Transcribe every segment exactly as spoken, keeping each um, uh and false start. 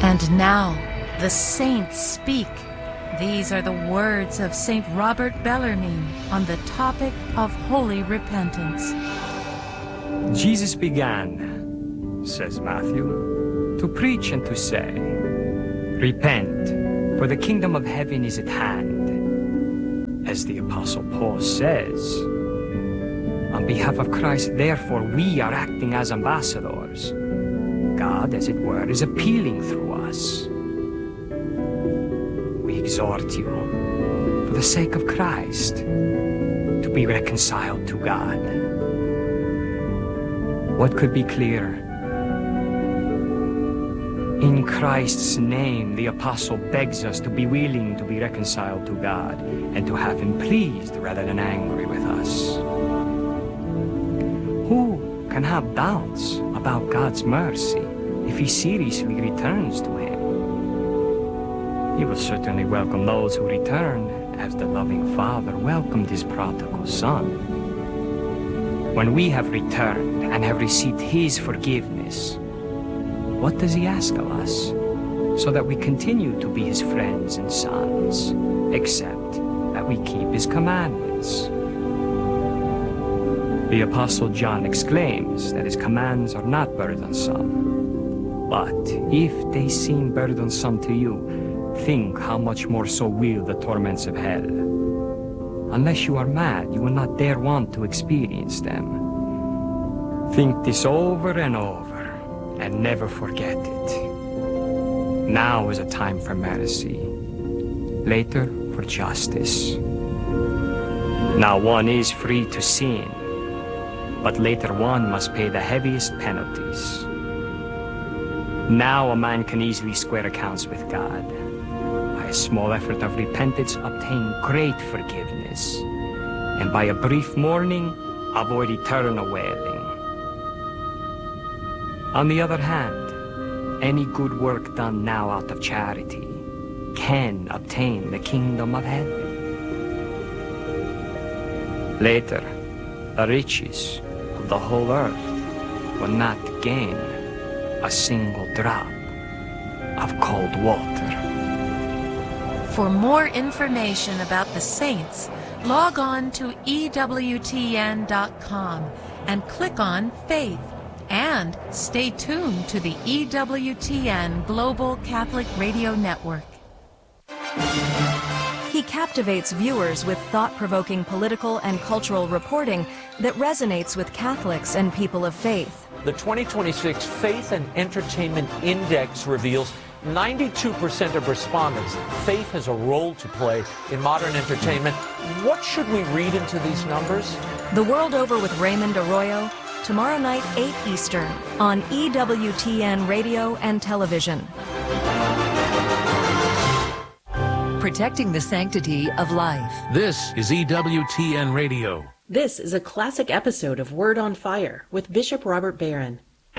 And now, the saints speak. These are the words of Saint Robert Bellarmine on the topic of holy repentance. Jesus began, says Matthew, to preach and to say, "Repent, for the kingdom of heaven is at hand." As the Apostle Paul says, on behalf of Christ, therefore, we are acting as ambassadors. God, as it were, is appealing through us. We exhort you, for the sake of Christ, to be reconciled to God. What could be clearer? In Christ's name, the Apostle begs us to be willing to be reconciled to God and to have Him pleased rather than angry with us. Who can have doubts about God's mercy if He seriously returns to Him? He will certainly welcome those who return as the loving Father welcomed His prodigal Son. When we have returned and have received His forgiveness, what does He ask of us? So that we continue to be His friends and sons, except that we keep His commandments. The Apostle John exclaims that His commands are not burdensome. But if they seem burdensome to you, think how much more so will the torments of hell. Unless you are mad, you will not dare want to experience them. Think this over and over, and never forget it. Now is a time for mercy, later for justice. Now one is free to sin, but later one must pay the heaviest penalties. Now a man can easily square accounts with God. By a small effort of repentance, obtain great forgiveness, and by a brief mourning, avoid eternal wailing. On the other hand, any good work done now out of charity can obtain the kingdom of heaven. Later, the riches of the whole earth will not gain a single drop of cold water. For more information about the saints, log on to E W T N dot com and click on Faith. And stay tuned to the E W T N Global Catholic Radio Network. He captivates viewers with thought-provoking political and cultural reporting that resonates with Catholics and people of faith. The twenty twenty-six Faith and Entertainment Index reveals ninety-two percent of respondents faith has a role to play in modern entertainment. What should we read into these numbers? The World Over with Raymond Arroyo, tomorrow night, eight Eastern, on E W T N Radio and Television. Protecting the sanctity of life. This is E W T N Radio. This is a classic episode of Word on Fire with Bishop Robert Barron.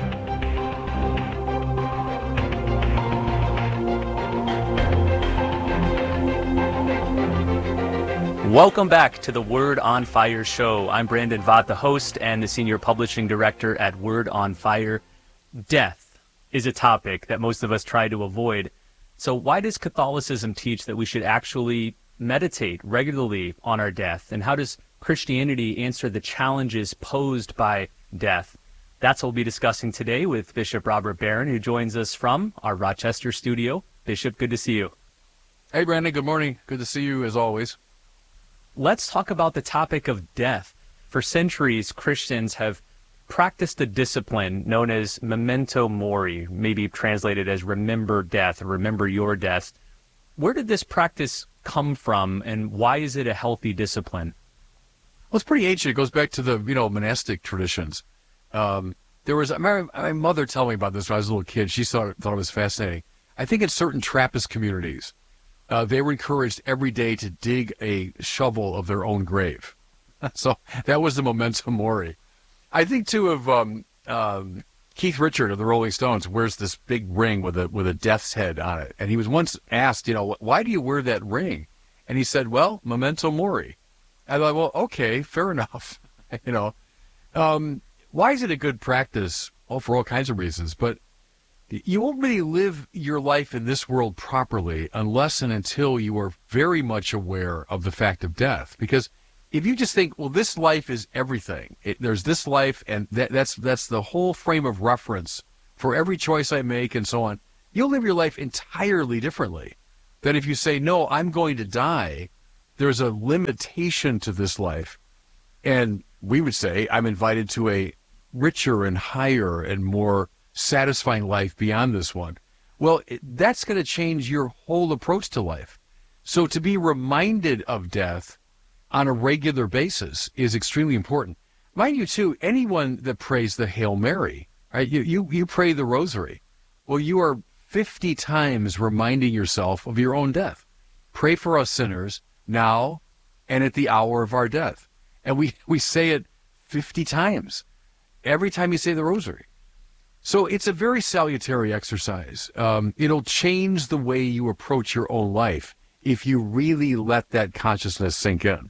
Welcome back to the Word on Fire show. I'm Brandon Vaught, the host and the senior publishing director at Word on Fire. Death is a topic that most of us try to avoid. So why does Catholicism teach that we should actually meditate regularly on our death? And how does Christianity answer the challenges posed by death? That's what we'll be discussing today with Bishop Robert Barron, who joins us from our Rochester studio. Bishop, good to see you. Hey, Brandon, good morning. Good to see you as always. Let's talk about the topic of death. For centuries, Christians have practiced a discipline known as memento mori, maybe translated as remember death or remember your death. Where did this practice come from, and why is it a healthy discipline? Well, it's pretty ancient. It goes back to the, you know, monastic traditions. Um, there was, my, my mother told me about this when I was a little kid. She thought, thought it was fascinating. I think in certain Trappist communities, Uh, they were encouraged every day to dig a shovel of their own grave. So that was the memento mori. I think, too, of um, um, Keith Richard of the Rolling Stones wears this big ring with a with a death's head on it. And he was once asked, you know, why do you wear that ring? And he said, well, memento mori. I thought, well, okay, fair enough. you know, um, why is it a good practice? Well, for all kinds of reasons. But You won't really live your life in this world properly unless and until you are very much aware of the fact of death. Because if you just think, well, this life is everything, it, there's this life, and that, that's that's the whole frame of reference for every choice I make and so on, you'll live your life entirely differently than if you say, no, I'm going to die. There's a limitation to this life. And we would say, I'm invited to a richer and higher and more satisfying life beyond this one. Well, it, that's going to change your whole approach to life. So to be reminded of death on a regular basis is extremely important. Mind you, too, anyone that prays the Hail Mary, right? You, you, you pray the rosary. Well, you are fifty times reminding yourself of your own death. Pray for us sinners now and at the hour of our death. And we, we say it fifty times every time you say the rosary. So it's a very salutary exercise. Um, it'll change the way you approach your own life if you really let that consciousness sink in.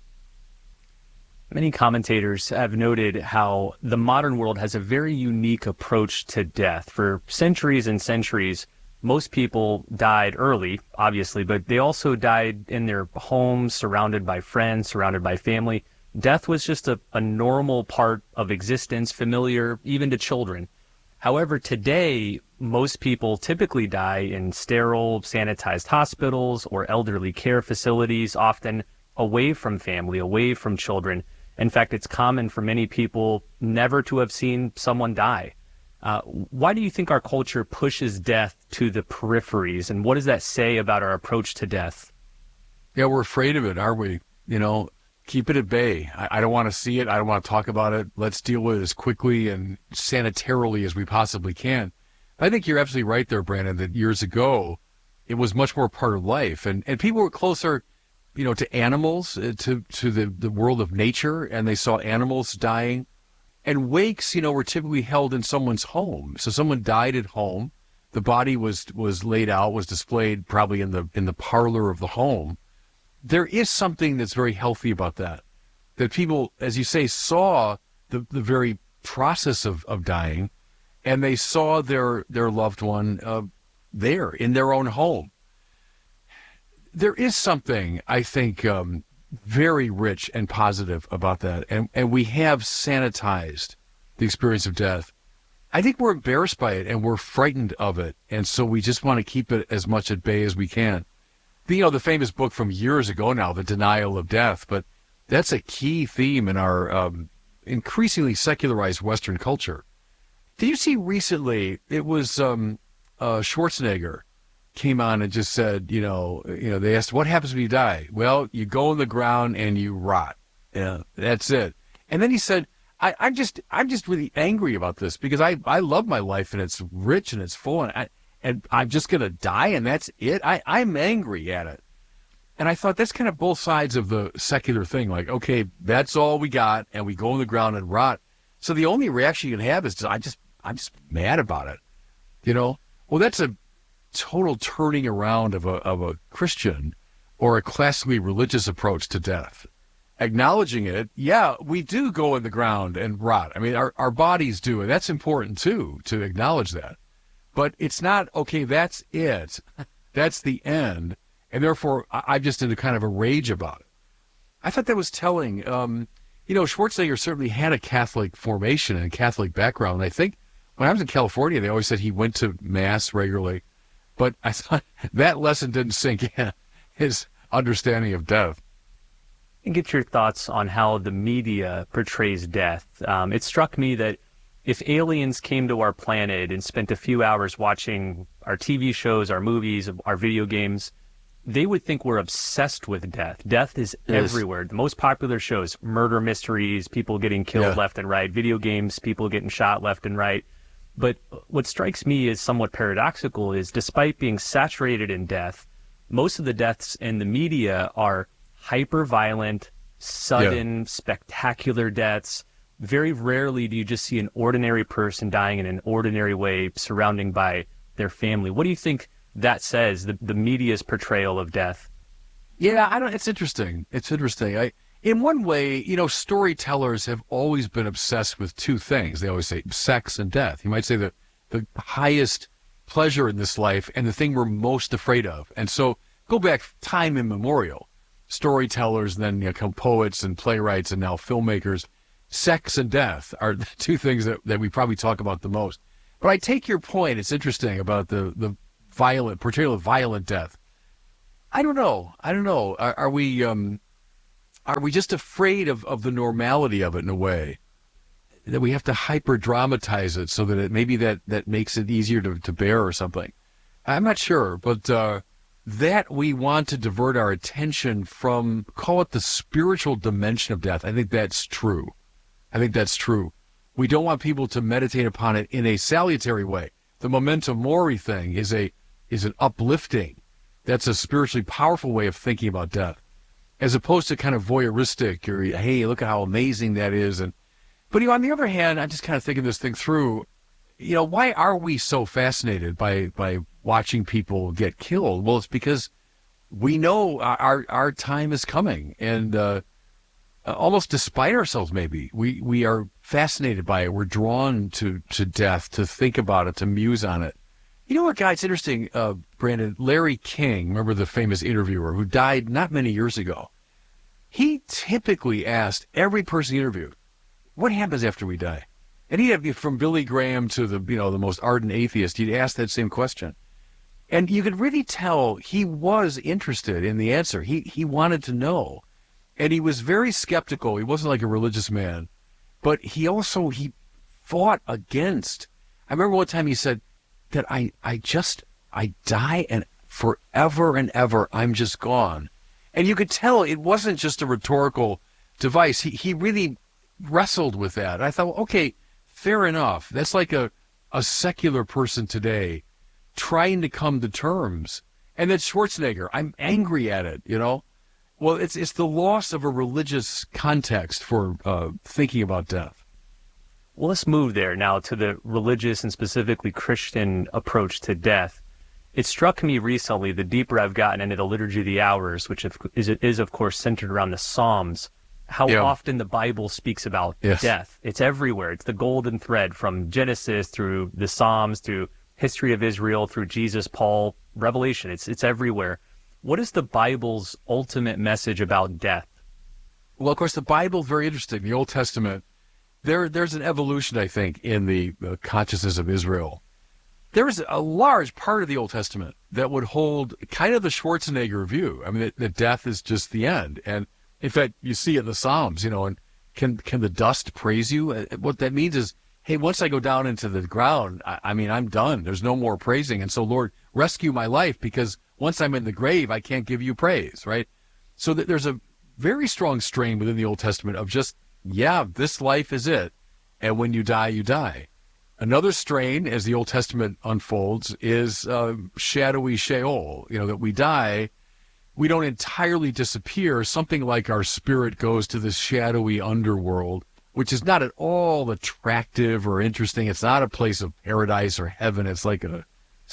Many commentators have noted how the modern world has a very unique approach to death. For centuries and centuries, most people died early, obviously, but they also died in their homes, surrounded by friends, surrounded by family. Death was just a, a normal part of existence, familiar even to children. However, today, most people typically die in sterile, sanitized hospitals or elderly care facilities, often away from family, away from children. In fact, it's common for many people never to have seen someone die. Uh, why do you think our culture pushes death to the peripheries, and what does that say about our approach to death? Yeah, we're afraid of it, aren't we? You know, keep it at bay. I, I don't want to see it. I don't want to talk about it. Let's deal with it as quickly and sanitarily as we possibly can. I think you're absolutely right there, Brandon, that years ago, it was much more part of life. And, and people were closer, you know, to animals, uh, to, to the, the world of nature, and they saw animals dying. And wakes, you know, were typically held in someone's home. So someone died at home. The body was was laid out, was displayed probably in the in the parlor of the home. There is something that's very healthy about that. That people, as you say, saw the, the very process of, of dying, and they saw their, their loved one uh, there in their own home. There is something, I think, um, very rich and positive about that. And, and we have sanitized the experience of death. I think we're embarrassed by it and we're frightened of it. And so we just want to keep it as much at bay as we can. The, you know, the famous book from years ago now, The Denial of Death, but that's a key theme in our um, increasingly secularized Western culture. Did you see recently, it was um, uh, Schwarzenegger came on and just said, you know, you know, they asked, what happens when you die? Well, you go in the ground and you rot. Yeah, that's it. And then he said, I, I'm just, I'm just really angry about this because I, I love my life and it's rich and it's full and I, and I'm just going to die and that's it. I, I'm angry at it. And I thought that's kind of both sides of the secular thing. Like, okay, that's all we got and we go in the ground and rot. So the only reaction you can have is, I just, I'm just mad about it. You know, well, that's a total turning around of a of a Christian or a classically religious approach to death. Acknowledging it, yeah, we do go in the ground and rot. I mean, our, our bodies do, and that's important too, to acknowledge that. But it's not, okay, that's it. That's the end. And therefore, I, I'm just in a kind of a rage about it. I thought that was telling. Um, you know, Schwarzenegger certainly had a Catholic formation and a Catholic background. And I think when I was in California, they always said he went to Mass regularly. But I thought that lesson didn't sink in, his understanding of death. And get your thoughts on how the media portrays death. Um, it struck me that if aliens came to our planet and spent a few hours watching our T V shows, our movies, our video games, they would think we're obsessed with death. Death is yes. everywhere. The most popular shows, murder mysteries, people getting killed yeah. left and right, video games, people getting shot left and right. But what strikes me as somewhat paradoxical is despite being saturated in death, most of the deaths in the media are hyper-violent, sudden, yeah. spectacular deaths. Very rarely do you just see an ordinary person dying in an ordinary way, surrounding by their family. What do you think that says, the, the media's portrayal of death? Yeah, I don't. It's interesting. It's interesting. I, in one way, you know, storytellers have always been obsessed with two things. They always say sex and death. You might say that the highest pleasure in this life and the thing we're most afraid of. And so go back time immemorial. Storytellers, then you know, come poets and playwrights and now filmmakers. Sex and death are the two things that, that we probably talk about the most. But I take your point. It's interesting about the, the violent, particularly violent death. I don't know. I don't know. Are, are we um, are we just afraid of, of the normality of it in a way? That we have to hyper dramatize it so that it maybe that, that makes it easier to, to bear or something. I'm not sure, but uh, that we want to divert our attention from, call it the spiritual dimension of death. I think that's true. I think that's true. We don't want people to meditate upon it in a salutary way. The memento mori thing is a is an uplifting. That's a spiritually powerful way of thinking about death, as opposed to kind of voyeuristic or, hey, look at how amazing that is. And But you know, on the other hand, I'm just kind of thinking this thing through. You know, why are we so fascinated by by watching people get killed? Well, it's because we know our our time is coming, and uh, almost despite ourselves, maybe we we are fascinated by it. We're drawn to to death, to think about it, to muse on it. You know what, guy? It's interesting, uh, Brandon. Larry King, remember the famous interviewer who died not many years ago? He typically asked every person he interviewed, what happens after we die? And he'd have, from Billy Graham to the, you know, the most ardent atheist, he'd ask that same question. And you could really tell he was interested in the answer. He he wanted to know. And he was very skeptical. He wasn't like a religious man. But he also, he fought against. I remember one time he said that I, I just, I die and forever and ever I'm just gone. And you could tell it wasn't just a rhetorical device. He he really wrestled with that. I thought, well, okay, fair enough. That's like a, a secular person today trying to come to terms. And then Schwarzenegger, I'm angry at it, you know? Well, it's it's the loss of a religious context for uh, thinking about death. Well, let's move there now to the religious and specifically Christian approach to death. It struck me recently, the deeper I've gotten into the Liturgy of the Hours, which is, is of course centered around the Psalms, how yeah. often the Bible speaks about yes. death. It's everywhere. It's the golden thread from Genesis through the Psalms, through history of Israel, through Jesus, Paul, Revelation. It's it's everywhere. What is the Bible's ultimate message about death? Well, of course, the Bible's very interesting. The Old Testament, there there's an evolution, I think, in the uh, consciousness of Israel. There is a large part of the Old Testament that would hold kind of the Schwarzenegger view. I mean, that, that death is just the end. And in fact, you see in the Psalms, you know, and can can the dust praise you? What that means is, hey, once I go down into the ground, I, I mean, I'm done. There's no more praising. And so, Lord, rescue my life, because once I'm in the grave, I can't give you praise, right? So that there's a very strong strain within the Old Testament of just, yeah, this life is it. And when you die, you die. Another strain, as the Old Testament unfolds, is uh, shadowy Sheol, you know, that we die. We don't entirely disappear. Something like our spirit goes to this shadowy underworld, which is not at all attractive or interesting. It's not a place of paradise or heaven. It's like a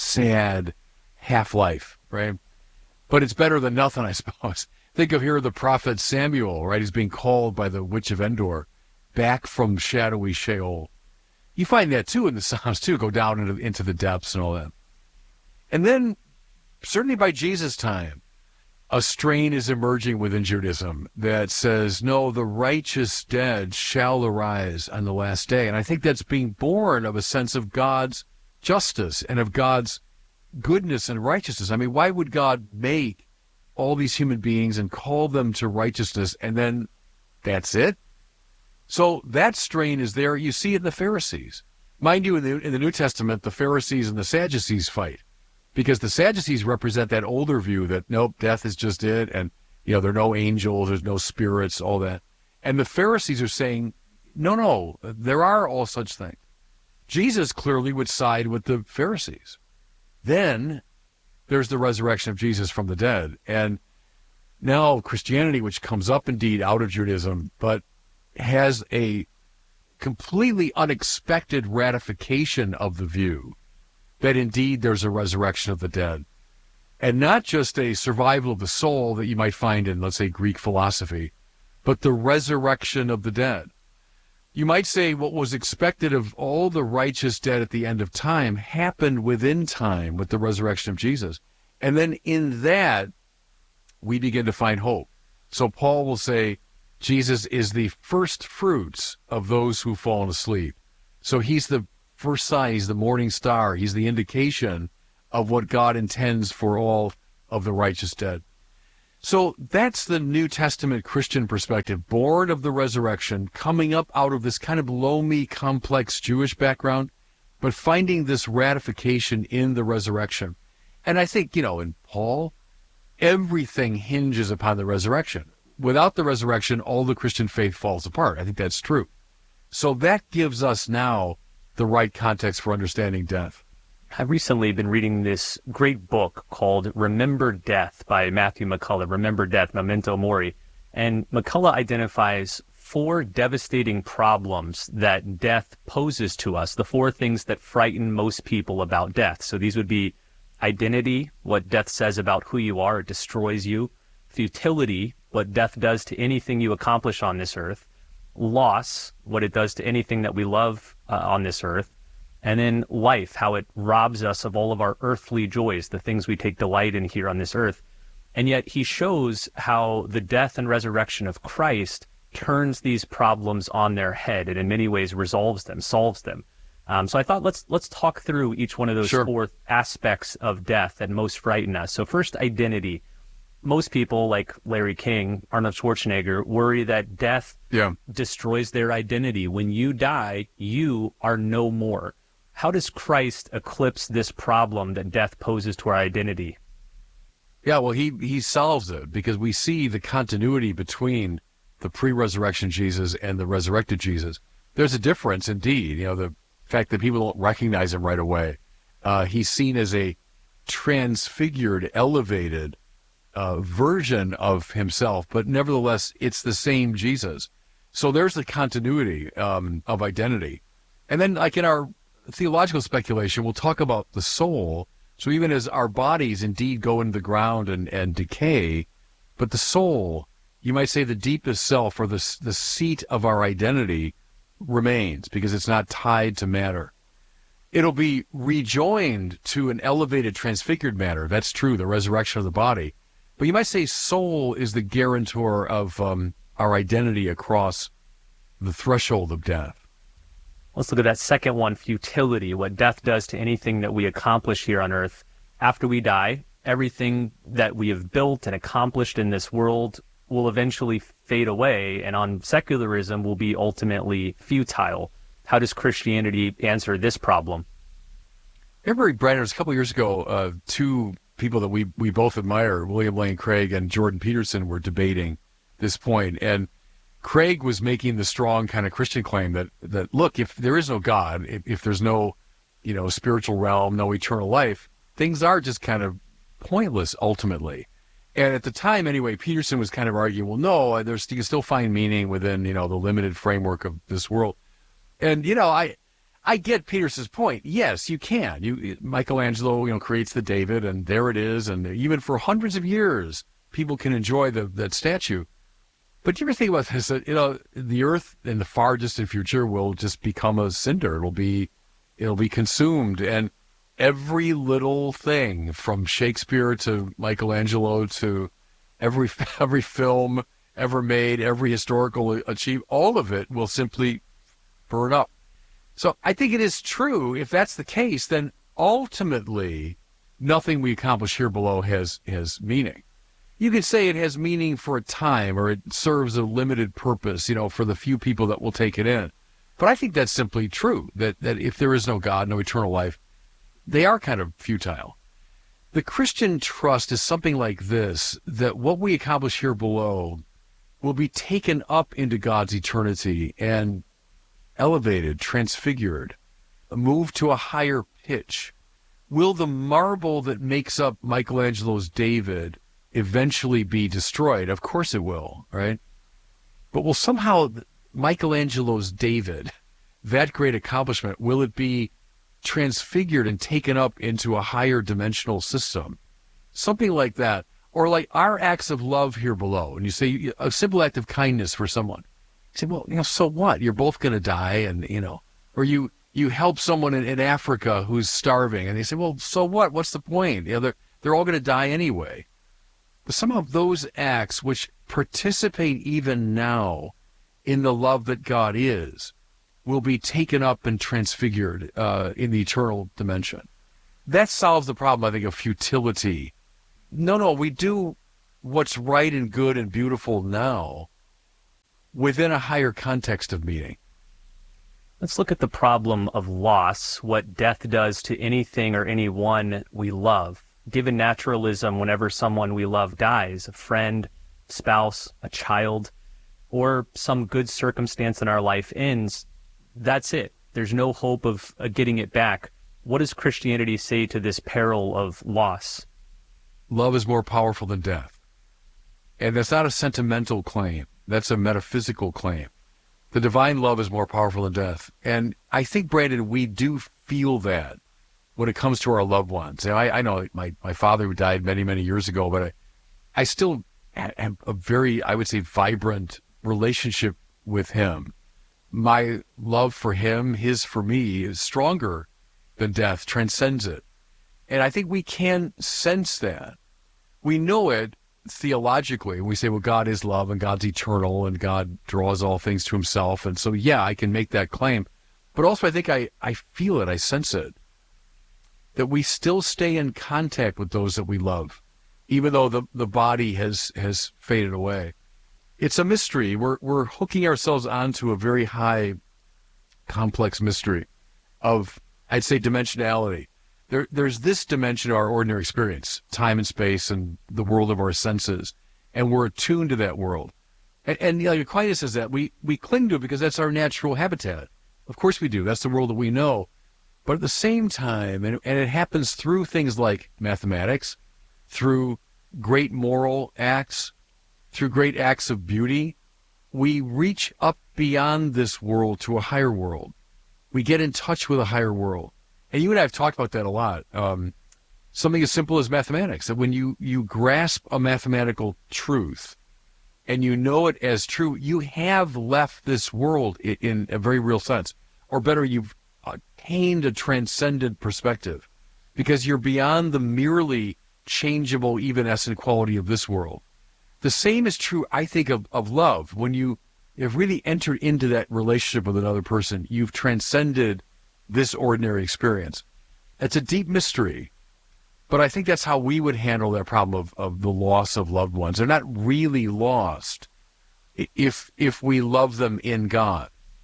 sad half-life, right? But it's better than nothing, I suppose. Think of here the prophet Samuel, right? He's being called by the witch of Endor back from shadowy Sheol. You find that, too, in the Psalms, too, go down into, into the depths and all that. And then, certainly by Jesus' time, a strain is emerging within Judaism that says, no, the righteous dead shall arise on the last day. And I think that's being born of a sense of God's justice and of God's goodness and righteousness. I mean, why would God make all these human beings and call them to righteousness and then that's it? So that strain is there. You see it in the Pharisees. Mind you, in the, in the New Testament, the Pharisees and the Sadducees fight, because the Sadducees represent that older view that, nope, death is just it, and, you know, there are no angels, there's no spirits, all that. And the Pharisees are saying, no, no, there are all such things. Jesus clearly would side with the Pharisees. Then there's the resurrection of Jesus from the dead. And now Christianity, which comes up indeed out of Judaism, but has a completely unexpected ratification of the view that indeed there's a resurrection of the dead. And not just a survival of the soul that you might find in, let's say, Greek philosophy, but the resurrection of the dead. you might say what was expected of all the righteous dead at the end of time happened within time with the resurrection of Jesus. And then in that, we begin to find hope. So Paul will say, Jesus is the first fruits of those who've fallen asleep. So he's the first sign, he's the morning star, he's the indication of what God intends for all of the righteous dead. So that's the New Testament Christian perspective, born of the resurrection, coming up out of this kind of loamy, complex Jewish background, but finding this ratification in the resurrection. And I think, you know, in Paul, everything hinges upon the resurrection. Without the resurrection, all the Christian faith falls apart. I think that's true. So that gives us now the right context for understanding death. I've recently been reading this great book called Remember Death by Matthew McCullough, Remember Death, Memento Mori. And McCullough identifies four devastating problems that death poses to us, the four things that frighten most people about death. So these would be identity, what death says about who you are, it destroys you. Futility, what death does to anything you accomplish on this earth. Loss, what it does to anything that we love uh, on this earth. And then life, how it robs us of all of our earthly joys, the things we take delight in here on this earth. And yet he shows how the death and resurrection of Christ turns these problems on their head and in many ways resolves them, solves them. Um, so I thought let's let's talk through each one of those Sure. four aspects of death that most frighten us. So first, identity. Most people, like Larry King, Arnold Schwarzenegger, worry that death Yeah. destroys their identity. When you die, you are no more. How does Christ eclipse this problem that death poses to our identity? Yeah, well, he, he solves it because we see the continuity between the pre-resurrection Jesus and the resurrected Jesus. There's a difference indeed. You know, the fact that people don't recognize him right away. Uh, he's seen as a transfigured, elevated uh, version of himself, but nevertheless, it's the same Jesus. So there's the continuity um, of identity. And then, like in our theological speculation, we'll talk about the soul. So even as our bodies indeed go into the ground and, and decay, but the soul, you might say the deepest self or the, the seat of our identity remains because it's not tied to matter. It'll be rejoined to an elevated, transfigured matter. That's true, the resurrection of the body. But you might say soul is the guarantor of um, our identity across the threshold of death. Let's look at that second one, futility, what death does to anything that we accomplish here on earth. After we die, everything that we have built and accomplished in this world will eventually fade away, and on secularism will be ultimately futile. How does Christianity answer this problem? Remember, Brandon, it was a couple of years ago, uh, two people that we, we both admire, William Lane Craig and Jordan Peterson, were debating this point, and Craig was making the strong kind of Christian claim that, that look, if there is no God, if, if there's no, you know, spiritual realm, no eternal life, things are just kind of pointless ultimately. And at the time, anyway, Peterson was kind of arguing, well, no, there's, you can still find meaning within, you know, the limited framework of this world. And, you know, I I get Peterson's point. Yes, you can. You Michelangelo, you know, creates the David, and there it is. And even for hundreds of years, people can enjoy the, that statue. But do you ever think about this? That, you know, the earth in the far distant future will just become a cinder. It'll be, it'll be consumed. And every little thing from Shakespeare to Michelangelo to every, every film ever made, every historical achievement, all of it will simply burn up. So I think it is true. If that's the case, then ultimately nothing we accomplish here below has, has meaning. You could say it has meaning for a time, or it serves a limited purpose, you know, for the few people that will take it in. But I think that's simply true, that, that if there is no God, no eternal life, they are kind of futile. The Christian trust is something like this, that what we accomplish here below will be taken up into God's eternity and elevated, transfigured, moved to a higher pitch. Will the marble that makes up Michelangelo's David eventually be destroyed? Of course it will, right? But will somehow Michelangelo's David, that great accomplishment, will it be transfigured and taken up into a higher dimensional system? Something like that. Or like our acts of love here below. And you say a simple act of kindness for someone. say, well, you know, so what? You're both going to die, and, you know, or you, you help someone in, in Africa who's starving, and they say, well, so what? What's the point? You know, they're, they're all going to die anyway. But somehow those acts which participate even now in the love that God is will be taken up and transfigured uh, in the eternal dimension. That solves the problem, I think, of futility. No, no, we do what's right and good and beautiful now within a higher context of meaning. Let's look at the problem of loss, what death does to anything or anyone we love. Given naturalism, whenever someone we love dies, a friend, spouse, a child, or some good circumstance in our life ends, that's it. There's no hope of uh, getting it back. What does Christianity say to this peril of loss? Love is more powerful than death. And that's not a sentimental claim. That's a metaphysical claim. The divine love is more powerful than death. And I think, Brandon, we do feel that when it comes to our loved ones. And I, I know my, my father who died many, many years ago, but I, I still have a very, I would say, vibrant relationship with him. My love for him, his for me, is stronger than death, transcends it. And I think we can sense that. We know it theologically. We say, well, God is love and God's eternal and God draws all things to himself. And so, yeah, I can make that claim. But also I think I, I feel it, I sense it, that we still stay in contact with those that we love, even though the, the body has, has faded away. It's a mystery. We're we're hooking ourselves onto a very high, complex mystery of, I'd say, dimensionality. There, there's this dimension of our ordinary experience, time and space and the world of our senses, and we're attuned to that world. And, and like Aquinas says that, we, we cling to it because that's our natural habitat. Of course we do. That's the world that we know. But at the same time, and, and it happens through things like mathematics, through great moral acts, through great acts of beauty, we reach up beyond this world to a higher world. We get in touch with a higher world. And you and I have talked about that a lot. Um, something as simple as mathematics, that when you, you grasp a mathematical truth and you know it as true, you have left this world in, in a very real sense. Or better, you've attained a transcendent perspective because you're beyond the merely changeable, evanescent quality of this world. The same is true, I think, of, of love. When you have really entered into that relationship with another person, you've transcended this ordinary experience. It's a deep mystery, but I think that's how we would handle that problem of, of the loss of loved ones. They're not really lost if if we love them in God.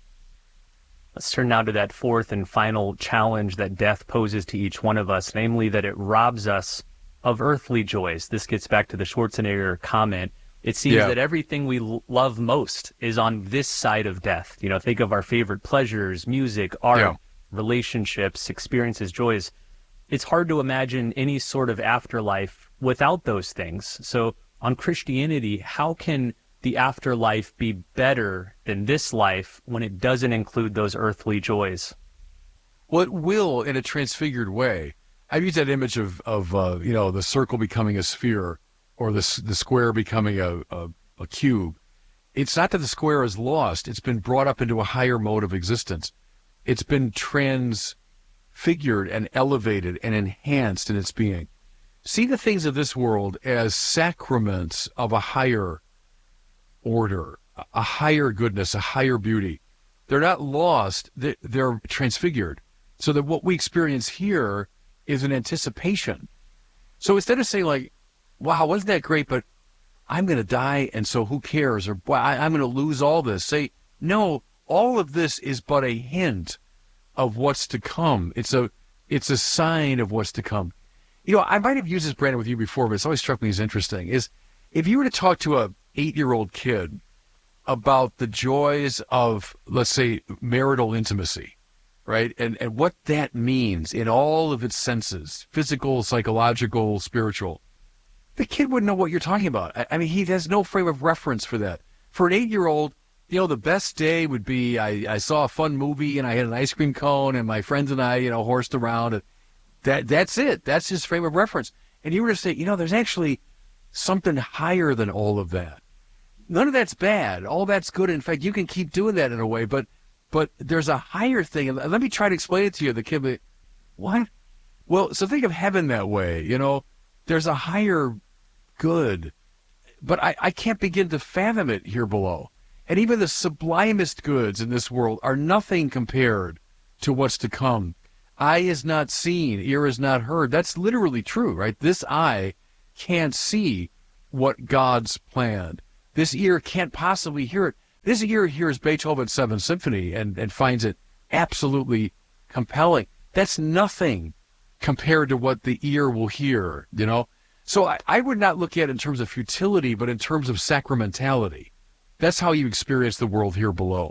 Let's turn now to that fourth and final challenge that death poses to each one of us, namely that it robs us of earthly joys. This gets back to the Schwarzenegger comment. It seems yeah. that everything we l- love most is on this side of death. You know, think of our favorite pleasures, music, art, yeah. relationships, experiences, joys. It's hard to imagine any sort of afterlife without those things. So on Christianity, how can the afterlife be better than this life when it doesn't include those earthly joys? Well, it will in a transfigured way. I've used that image of, of uh, you know, the circle becoming a sphere or the, the square becoming a, a, a cube. It's not that the square is lost. It's been brought up into a higher mode of existence. It's been transfigured and elevated and enhanced in its being. See the things of this world as sacraments of a higher order, a higher goodness, a higher beauty. They're not lost. They're transfigured. So that what we experience here is an anticipation. So instead of saying like, wow, wasn't that great, but I'm going to die, and so who cares? Or well, I, I'm going to lose all this. Say, no, all of this is but a hint of what's to come. It's a it's a sign of what's to come. You know, I might have used this, Brandon, with you before, but it's always struck me as interesting, is if you were to talk to a eight-year-old kid about the joys of, let's say, marital intimacy, right? And and what that means in all of its senses, physical, psychological, spiritual, the kid wouldn't know what you're talking about. I, I mean, he has no frame of reference for that. For an eight-year-old, you know, the best day would be I, I saw a fun movie and I had an ice cream cone and my friends and I, you know, horsed around. And that that's it. That's his frame of reference. And you were to say, you know, there's actually something higher than all of that. none of that's bad. All that's good. In fact, you can keep doing that in a way, but but there's a higher thing. And let me try to explain it to you. The kid, what? Well, so think of heaven that way. You know, there's a higher good, but I, I can't begin to fathom it here below. And even the sublimest goods in this world are nothing compared to what's to come. Eye is not seen, ear is not heard. That's literally true, right? This eye can't see what God's planned. This ear can't possibly hear it. This ear hears Beethoven's Seventh Symphony and, and finds it absolutely compelling. That's nothing compared to what the ear will hear, you know? So I, I would not look at it in terms of futility, but in terms of sacramentality. That's how you experience the world here below.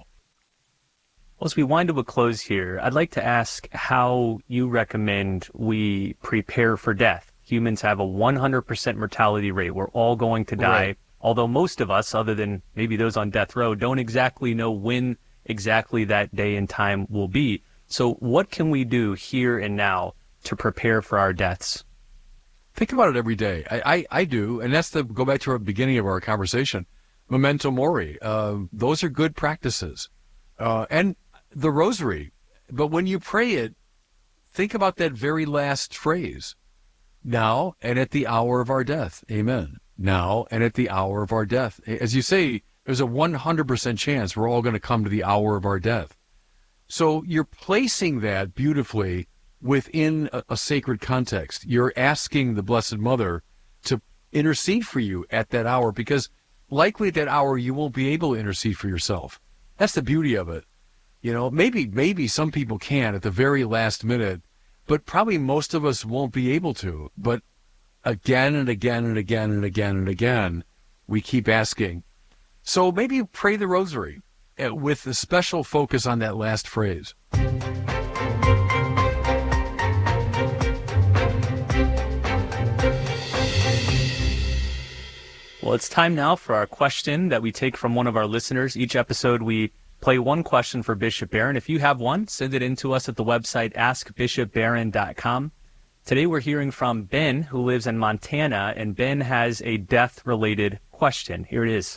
Well, as we wind to a close here, I'd like to ask how you recommend we prepare for death. Humans have a one hundred percent mortality rate. We're all going to die, Right. although most of us, other than maybe those on death row, don't exactly know when exactly that day and time will be. So what can we do here and now to prepare for our deaths? Think about it every day. I, I, I do, and that's the go back to our beginning of our conversation. Memento mori. Uh, those are good practices. Uh, and the rosary. But when you pray it, think about that very last phrase. Now and at the hour of our death. Amen. Now and at the hour of our death. As you say, there's a one hundred percent chance we're all going to come to the hour of our death. So you're placing that beautifully within a, a sacred context. You're asking the Blessed Mother to intercede for you at that hour, because likely at that hour you won't be able to intercede for yourself. That's the beauty of it. You know, maybe maybe some people can at the very last minute, but probably most of us won't be able to. But again and again and again and again and again, we keep asking. So maybe pray the rosary uh, with a special focus on that last phrase. Well, it's time now for our question that we take from one of our listeners. Each episode, we play one question for Bishop Barron. If you have one, send it in to us at the website ask bishop barron dot com. Today, we're hearing from Ben, who lives in Montana, and Ben has a death-related question. Here it is.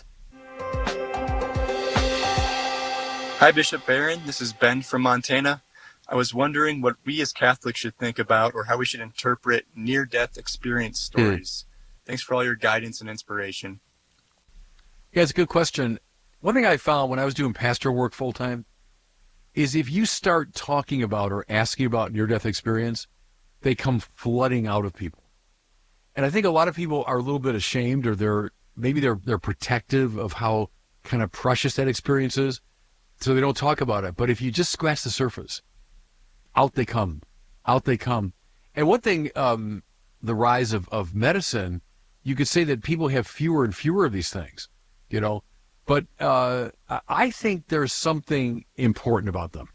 Hi, Bishop Barron. This is Ben from Montana. I was wondering what we as Catholics should think about or how we should interpret near-death experience stories. Mm. Thanks for all your guidance and inspiration. Yeah, it's a good question. One thing I found when I was doing pastoral work full-time is if you start talking about or asking about near-death experience, they come flooding out of people. And I think a lot of people are a little bit ashamed, or they're maybe they're they're protective of how kind of precious that experience is, so they don't talk about it. But if you just scratch the surface, out they come. Out they come. And one thing, um, the rise of, of medicine, you could say that people have fewer and fewer of these things, you know. But uh, I think there's something important about them.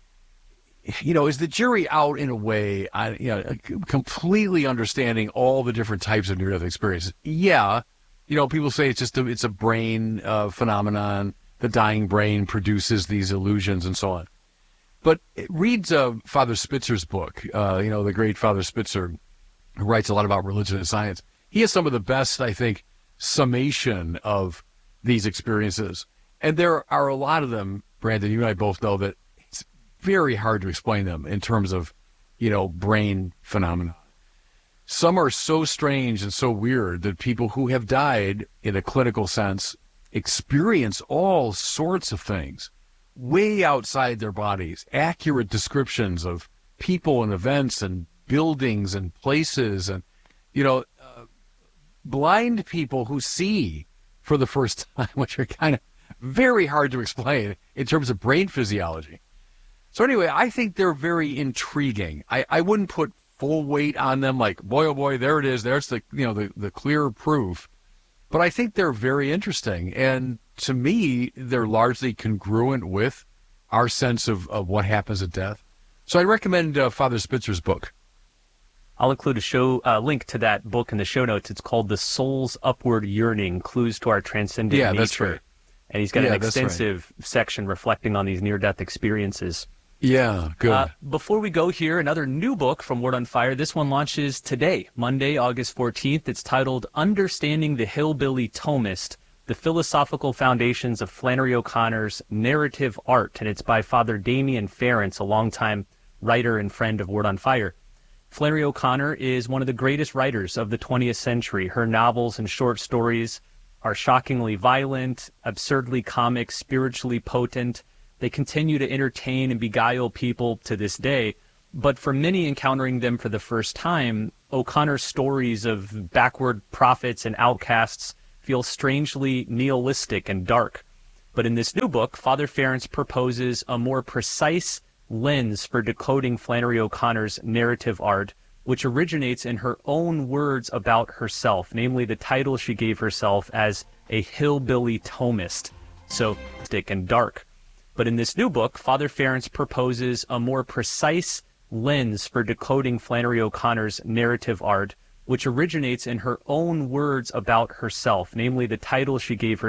You know, is the jury out in a way, I, you know, completely understanding all the different types of near-death experiences? Yeah. You know, people say it's just a, it's a brain uh, phenomenon. The dying brain produces these illusions and so on. But read uh, Father Spitzer's book, uh, you know, the great Father Spitzer, who writes a lot about religion and science. He has some of the best, I think, summation of these experiences. And there are a lot of them, Brandon, you and I both know that it's very hard to explain them in terms of, you know, brain phenomena. Some are so strange and so weird that people who have died in a clinical sense experience all sorts of things way outside their bodies, accurate descriptions of people and events and buildings and places, and, you know, uh, blind people who see for the first time, which are kind of very hard to explain in terms of brain physiology. So anyway, I think they're very intriguing. I, I wouldn't put full weight on them like, boy, oh boy, there it is. There's the, you know, the, the clear proof. But I think they're very interesting. And to me, they're largely congruent with our sense of, of what happens at death. So I recommend uh, Father Spitzer's book. I'll include a show uh, link to that book in the show notes. It's called The Soul's Upward Yearning, Clues to Our Transcendent yeah, Nature. That's right. And he's got yeah, an extensive right. section reflecting on these near-death experiences. Yeah, good. Uh, before we go here, another new book from Word on Fire. This one launches today, Monday, August fourteenth. It's titled Understanding the Hillbilly Thomist, The Philosophical Foundations of Flannery O'Connor's Narrative Art, and it's by Father Damien Ference, a longtime writer and friend of Word on Fire. Flannery O'Connor is one of the greatest writers of the twentieth century. Her novels and short stories are shockingly violent, absurdly comic, spiritually potent. They continue to entertain and beguile people to this day. But for many encountering them for the first time, O'Connor's stories of backward prophets and outcasts feel strangely nihilistic and dark. But in this new book, Father Ference proposes a more precise lens for decoding Flannery O'Connor's narrative art, which originates in her own words about herself, namely the title she gave herself as a hillbilly Thomist, so thick and dark. But in this new book, Father Ference proposes a more precise lens for decoding Flannery O'Connor's narrative art, which originates in her own words about herself, namely the title she gave herself